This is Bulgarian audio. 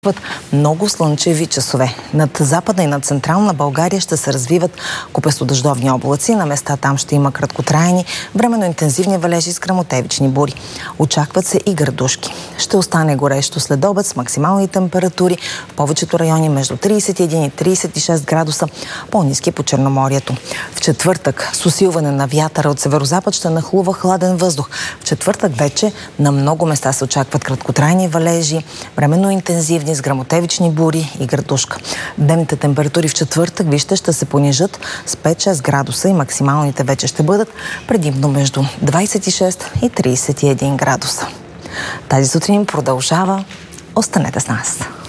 Много слънчеви часове. Над западна и над централна България ще се развиват купестодъждовни облаци. На места там ще има краткотрайни, временно интензивни валежи с гръмотевични бури. Очакват се и градушки. Ще остане горещо след обед с максимални температури в повечето райони между 31 и 36 градуса, по-ниски по Черноморието. В четвъртък с усилване на вятъра от северозапад ще нахлува хладен въздух. В четвъртък вече на много места се очакват краткотрайни валежи, временно интензивни с гръмотевични бури и градушка. Дневните температури в четвъртък, вижте, ще се понижат с 5-6 градуса и максималните вече ще бъдат предимно между 26 и 31 градуса. Тази сутрин продължава. Останете с нас.